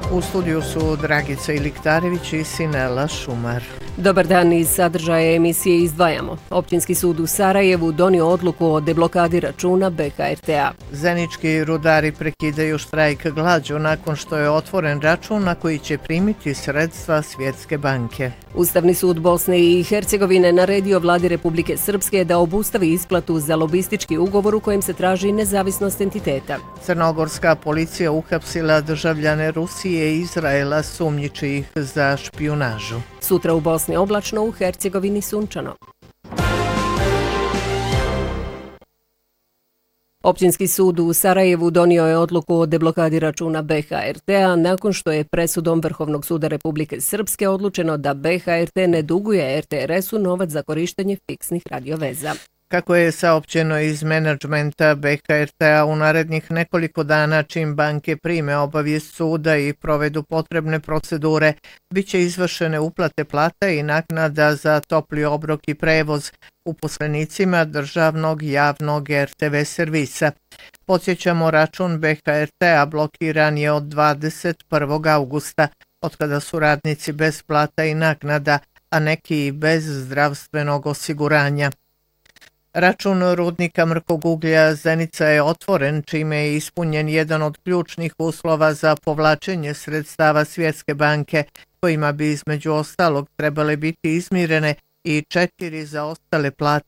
U studiju su Dragica Iliktarević i Sinela Šumar. Dobar dan, iz sadržaja emisije izdvajamo. Općinski sud u Sarajevu donio odluku o deblokadi računa BK RTA. Zenički rudari prekidaju štrajk glađu nakon što je otvoren račun na koji će primiti sredstva Svjetske banke. Ustavni sud Bosne i Hercegovine naredio vladi Republike Srpske da obustavi isplatu za lobistički ugovor u kojem se traži nezavisnost entiteta. Crnogorska policija uhapsila državljane Rusije i Izraela sumnjiči ih za špijunažu. Sutra u Bosni oblačno, u Hercegovini sunčano. Općinski sud u Sarajevu donio je odluku o deblokadi računa BK RTA nakon što je presudom Vrhovnog suda Republike Srpske odlučeno da BK RT ne duguje RTRS-u novac za korištenje fiksnih radioveza. Kako je saopćeno iz menadžmenta BK RTA, u narednih nekoliko dana čim banke prime obavijest suda i provedu potrebne procedure, bit će izvršene uplate plata i naknada za topli obrok i prevoz uposlenicima državnog javnog RTV servisa. Podsjećamo, račun BK RTA blokiran je od 21. augusta, otkada su radnici bez plata i naknada, a neki i bez zdravstvenog osiguranja. Račun rudnika mrkog uglja Zenica je otvoren, čime je ispunjen jedan od ključnih uslova za povlačenje sredstava Svjetske banke, kojima bi između ostalog trebale biti izmirene i 4 zaostale plate